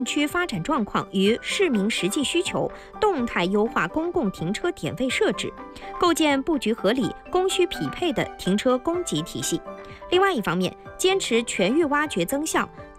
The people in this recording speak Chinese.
区发展状况与市民实际需求，动态优化公共停车点位设置，构建布局合理、供需匹配的停车供给体系。另外一方面，坚持全域挖掘增效，